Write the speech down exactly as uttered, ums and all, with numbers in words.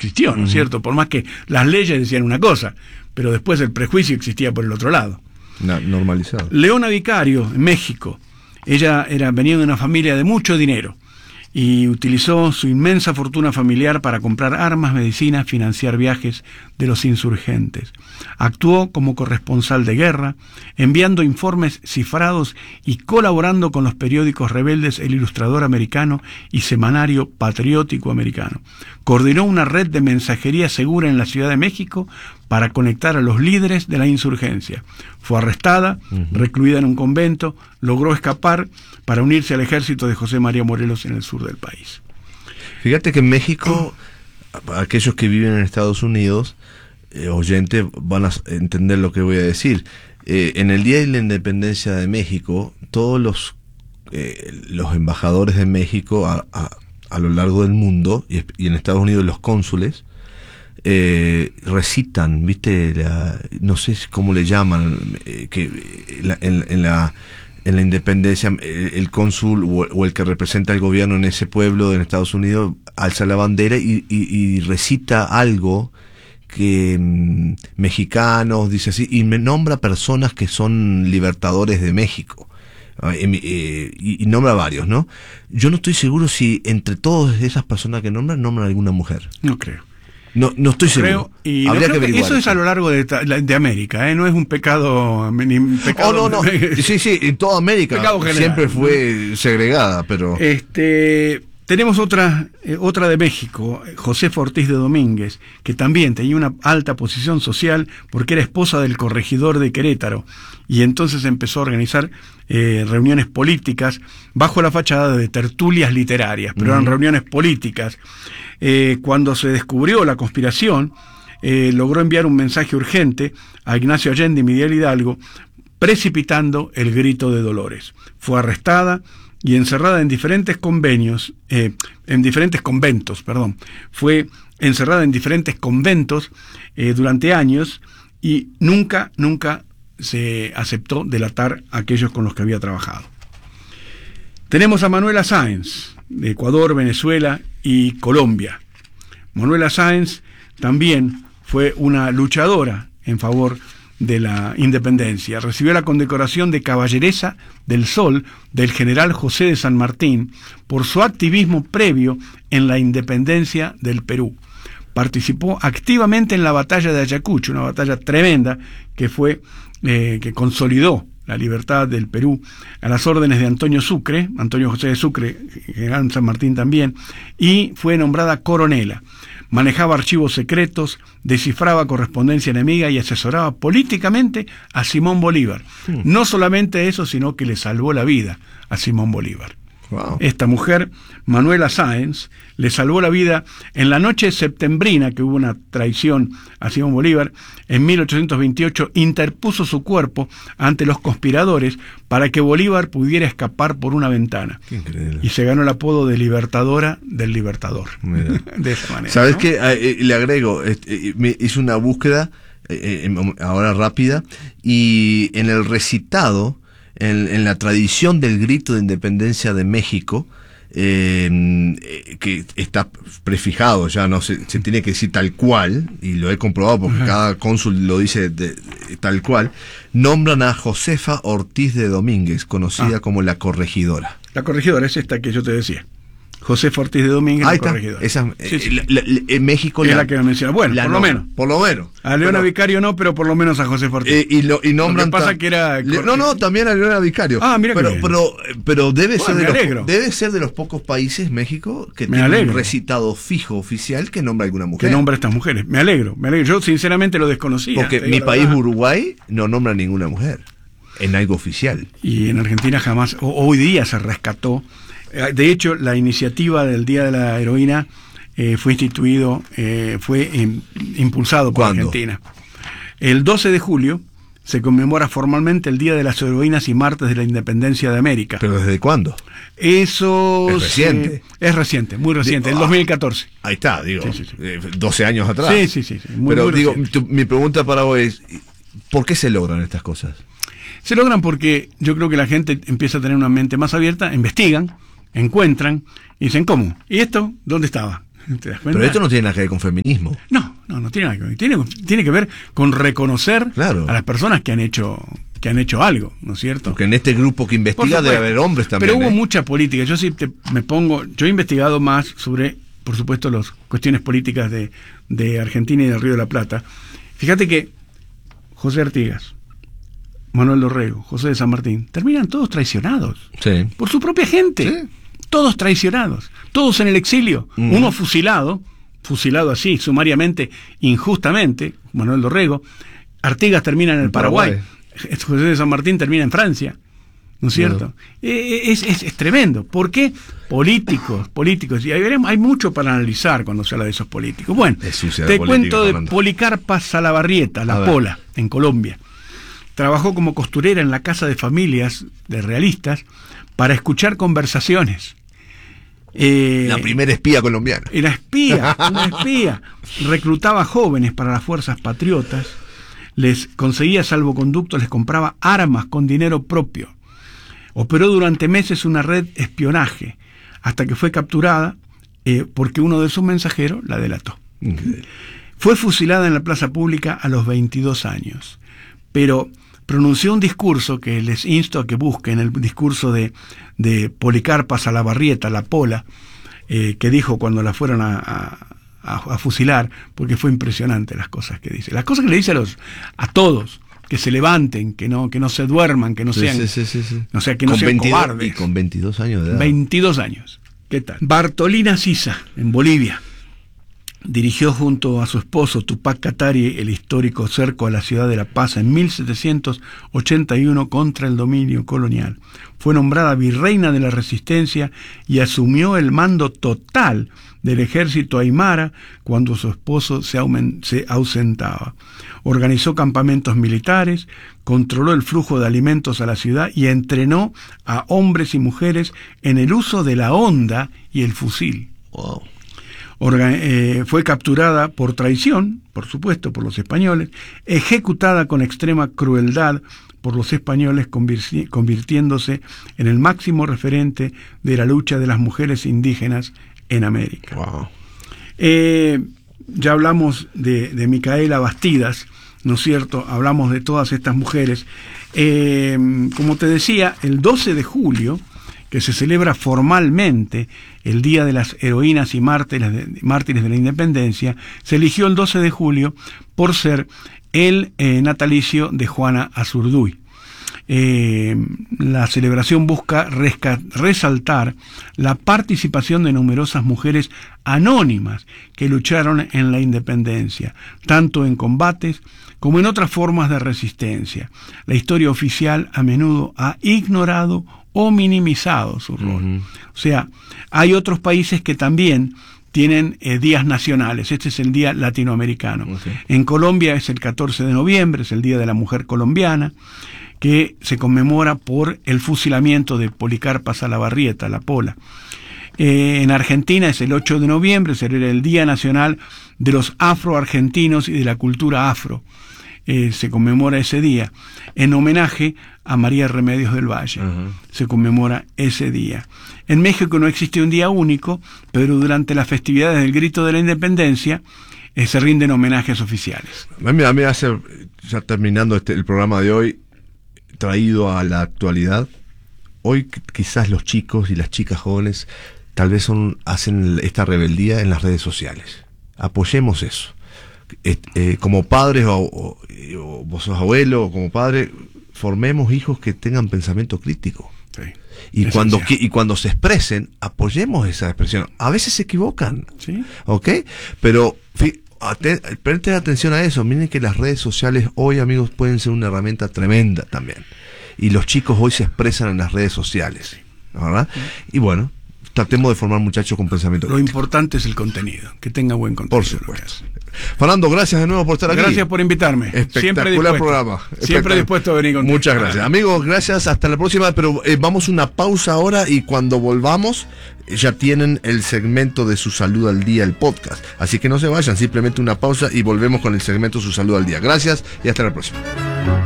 existió, ¿no es uh-huh. cierto? Por más que las leyes decían una cosa, pero después el prejuicio existía por el otro lado. No, normalizado. Leona Vicario, en México. Ella era, venía de una familia de mucho dinero y utilizó su inmensa fortuna familiar para comprar armas, medicinas, financiar viajes de los insurgentes. Actuó como corresponsal de guerra, enviando informes cifrados y colaborando con los periódicos rebeldes El Ilustrador Americano y Semanario Patriótico Americano. Coordinó una red de mensajería segura en la Ciudad de México para conectar a los líderes de la insurgencia. Fue arrestada, uh-huh. recluida en un convento, logró escapar para unirse al ejército de José María Morelos en el sur del país. Fíjate que en México, aquellos que viven en Estados Unidos, eh, oyentes, van a entender lo que voy a decir. Eh, en el Día de la Independencia de México, todos los, eh, los embajadores de México a, a, a lo largo del mundo, y, y en Estados Unidos los cónsules, Eh, recitan, viste, la, no sé cómo le llaman, eh, que la, en, en la en la independencia el, el cónsul o, o el que representa el gobierno en ese pueblo en Estados Unidos alza la bandera y, y, y recita algo que mmm, mexicanos, dice así, y me nombra personas que son libertadores de México. Eh, eh, y, y nombra varios, ¿no? Yo no estoy seguro si entre todas esas personas que nombran, nombran alguna mujer. No creo. No, no estoy no seguro. Creo, y Habría no que creo que eso es a lo largo de, de América, ¿eh? No es un pecado. Ni un pecado oh, no, no. Sí, sí, en toda América siempre fue segregada, pero. Este. Tenemos otra, eh, otra de México, Josefa Ortiz de Domínguez, que también tenía una alta posición social porque era esposa del corregidor de Querétaro, y entonces empezó a organizar eh, reuniones políticas bajo la fachada de tertulias literarias, pero uh-huh. eran reuniones políticas. Eh, cuando se descubrió la conspiración, eh, logró enviar un mensaje urgente a Ignacio Allende y Miguel Hidalgo, precipitando el grito de Dolores. Fue arrestada y encerrada en diferentes convenios, eh, en diferentes conventos, perdón, fue encerrada en diferentes conventos eh, durante años y nunca, nunca se aceptó delatar a aquellos con los que había trabajado. Tenemos a Manuela Sáenz, de Ecuador, Venezuela y Colombia. Manuela Sáenz también fue una luchadora en favor de la independencia. Recibió la condecoración de Caballeresa del Sol del general José de San Martín por su activismo previo en la independencia del Perú. Participó activamente en la batalla de Ayacucho, una batalla tremenda que fue eh, que consolidó la libertad del Perú a las órdenes de Antonio Sucre, Antonio José de Sucre, general San Martín también, y fue nombrada coronela. Manejaba archivos secretos, descifraba correspondencia enemiga y asesoraba políticamente a Simón Bolívar. Sí. No solamente eso, sino que le salvó la vida a Simón Bolívar. Wow. Esta mujer, Manuela Sáenz, le salvó la vida en la noche septembrina, que hubo una traición a Simón Bolívar. En mil ochocientos veintiocho interpuso su cuerpo ante los conspiradores para que Bolívar pudiera escapar por una ventana. Qué increíble. Y se ganó el apodo de Libertadora del Libertador. De esa manera. ¿Sabes ¿no? qué? Eh, le agrego, eh, me hice una búsqueda eh, ahora rápida, y en el recitado, En, en la tradición del grito de independencia de México, eh, que está prefijado, ya no se, se tiene que decir tal cual, y lo he comprobado porque uh-huh. cada cónsul lo dice de, de, tal cual, nombran a Josefa Ortiz de Domínguez, conocida ah. como la corregidora. La corregidora es esta que yo te decía. Josefa Ortiz de Domínguez, ahí la corregidora. Esa, sí, sí. La, la, la, en México es la, la que menciona. Bueno, por lo nombra, menos. Por lo menos. A Leona pero, Vicario no, pero por lo menos a Josefa Ortiz. Eh, y, lo, y nombran. Lo que pasa que era. Le, no, no, también a Leona Vicario. Ah, mira pero, que pero, pero debe bueno, ser de alegro. los, debe ser de los pocos países, México, que me tiene alegro. un recitado fijo oficial que nombra a alguna mujer. Que nombra a estas mujeres. Me alegro, me alegro. Yo sinceramente lo desconocía. Porque mi país, verdad. Uruguay, no nombra a ninguna mujer en algo oficial. Y en Argentina jamás, hoy día se rescató. De hecho, la iniciativa del Día de la Heroína eh, fue instituido, eh, fue in, impulsado por ¿Cuándo? Argentina. El doce de julio se conmemora formalmente el Día de las Heroínas y Martes de la Independencia de América. ¿Pero desde cuándo? Eso es reciente. Eh, es reciente, muy reciente, en ah, dos mil catorce. Ahí está, digo, sí, sí, sí. Eh, doce años atrás. Sí, sí, sí. sí muy, Pero muy digo, tu, mi pregunta para vos es, ¿por qué se logran estas cosas? Se logran porque yo creo que la gente empieza a tener una mente más abierta, investigan, encuentran y dicen, ¿cómo? ¿Y esto dónde estaba? ¿Te das cuenta? Pero esto no tiene nada que ver con feminismo. No, no, no tiene nada que ver. Tiene, tiene que ver con reconocer claro. a las personas que han hecho que han hecho algo, ¿no es cierto? Porque en este grupo que investiga debe haber hombres también. Pero hubo ¿eh? mucha política. Yo sí te, me pongo, yo he investigado más sobre, por supuesto, las cuestiones políticas de, de Argentina y del Río de la Plata. Fíjate que José Artigas, Manuel Dorrego, José de San Martín, terminan todos traicionados Sí. por su propia gente. Sí. Todos traicionados, todos en el exilio, mm. uno fusilado, fusilado así, sumariamente, injustamente, Manuel Dorrego. Artigas termina en el, el Paraguay. Paraguay. José de San Martín termina en Francia, ¿no es cierto? No. Es, es, es tremendo. ¿Por qué? Políticos, políticos. Y hay, hay mucho para analizar cuando se habla de esos políticos. Bueno, te cuento de Policarpa Salabarrieta, la Pola, en Colombia. Trabajó como costurera en la casa de familias de realistas para escuchar conversaciones. Eh, la primera espía colombiana. Era espía, una espía. Reclutaba jóvenes para las fuerzas patriotas, les conseguía salvoconducto, les compraba armas con dinero propio. Operó durante meses una red de espionaje, hasta que fue capturada eh, porque uno de sus mensajeros la delató. Increíble. Fue fusilada en la plaza pública a los veintidós años, pero pronunció un discurso que les insto a que busquen, el discurso de, de Policarpa Salabarrieta, la Pola, eh, que dijo cuando la fueron a, a, a fusilar, porque fue impresionante las cosas que dice. Las cosas que le dice a, los, a todos, que se levanten, que no, que no se duerman, que no sí, sean, sí, sí, sí, sí. O sea, que no con sean veintidós, cobardes. Y con veintidós años de edad. veintidós años. ¿Qué tal? Bartolina Sisa, en Bolivia. Dirigió junto a su esposo Tupac Katari el histórico cerco a la ciudad de La Paz en mil setecientos ochenta y uno contra el dominio colonial. Fue nombrada virreina de la resistencia y asumió el mando total del ejército aymara cuando su esposo se, se ausentaba. Organizó campamentos militares, controló el flujo de alimentos a la ciudad y entrenó a hombres y mujeres en el uso de la honda y el fusil. Wow. Organ eh, fue capturada por traición, por supuesto, por los españoles, ejecutada con extrema crueldad por los españoles, convirti convirtiéndose en el máximo referente de la lucha de las mujeres indígenas en América. Wow. Eh, ya hablamos de, de Micaela Bastidas, ¿no es cierto? Hablamos de todas estas mujeres. Eh, como te decía, el doce de julio, que se celebra formalmente el Día de las Heroínas y Mártires de, Mártires de la Independencia, se eligió el doce de julio por ser el eh, natalicio de Juana Azurduy. Eh, la celebración busca resaltar la participación de numerosas mujeres anónimas que lucharon en la independencia, tanto en combates como en otras formas de resistencia. La historia oficial a menudo ha ignorado o minimizado su rol. Uh-huh. O sea, hay otros países que también tienen eh, días nacionales. Este es el Día Latinoamericano. Okay. En Colombia es el catorce de noviembre, es el Día de la Mujer Colombiana, que se conmemora por el fusilamiento de Policarpa Salabarrieta, la Pola. Eh, en Argentina es el ocho de noviembre, será el Día Nacional de los Afroargentinos y de la Cultura Afro. Eh, se conmemora ese día en homenaje a María Remedios del Valle. Uh-huh. Se conmemora ese día. En México no existe un día único, pero durante las festividades del Grito de la Independencia eh, se rinden homenajes oficiales. A mí, a mí hace, ya terminando este, el programa de hoy, traído a la actualidad, hoy quizás los chicos y las chicas jóvenes tal vez son, hacen esta rebeldía en las redes sociales. Apoyemos eso. Eh, eh, como padres o, o, o vos sos abuelo o como padre, formemos hijos que tengan pensamiento crítico. Sí, y cuando que, y cuando se expresen, apoyemos esa expresión. A veces se equivocan, ¿sí? ¿Ok? Pero presten atención a eso. Miren que las redes sociales hoy, amigos, pueden ser una herramienta tremenda también. Y los chicos hoy se expresan en las redes sociales, ¿verdad? Sí. Y bueno, tratemos de formar muchachos con pensamiento Lo crítico. Importante es el contenido, que tenga buen contenido. Por supuesto. Fernando, gracias de nuevo por estar aquí. Gracias por invitarme. Espectacular programa. Siempre dispuesto a venir contigo. Muchas gracias. Amigos, gracias. Hasta la próxima. Pero eh, vamos a una pausa ahora y cuando volvamos ya tienen el segmento de Su Salud al Día, el podcast. Así que no se vayan, simplemente una pausa y volvemos con el segmento Su Salud al Día. Gracias y hasta la próxima.